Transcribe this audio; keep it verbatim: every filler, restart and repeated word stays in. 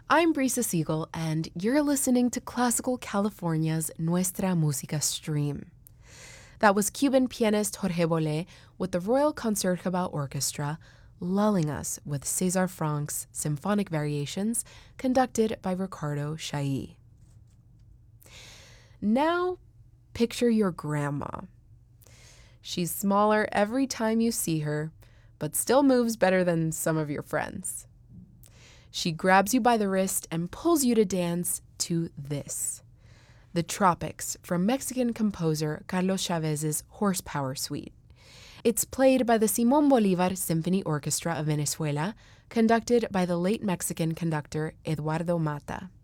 I'm Brisa Siegel, and you're listening to Classical California's Nuestra Música stream. That was Cuban pianist Jorge Bolet with the Royal Concertgebouw Orchestra, lulling us with César Franck's Symphonic Variations, conducted by Ricardo Chailly. Now, picture your grandma. She's smaller every time you see her, but still moves better than some of your friends. She grabs you by the wrist and pulls you to dance to this. The Tropics from Mexican composer Carlos Chavez's Horsepower Suite. It's played by the Simón Bolívar Symphony Orchestra of Venezuela, conducted by the late Mexican conductor Eduardo Mata.